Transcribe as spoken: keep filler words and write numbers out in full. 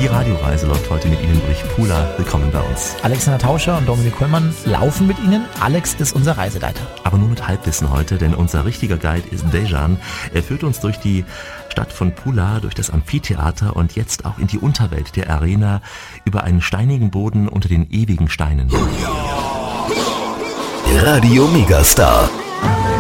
Die Radioreise läuft heute mit Ihnen durch Pula. Willkommen bei uns. Alexander Tauscher und Dominik Kollmann laufen mit Ihnen. Alex ist unser Reiseleiter. Aber nur mit Halbwissen heute, denn unser richtiger Guide ist Dejan. Er führt uns durch die Stadt von Pula, durch das Amphitheater und jetzt auch in die Unterwelt der Arena, über einen steinigen Boden unter den ewigen Steinen. Radio Megastar.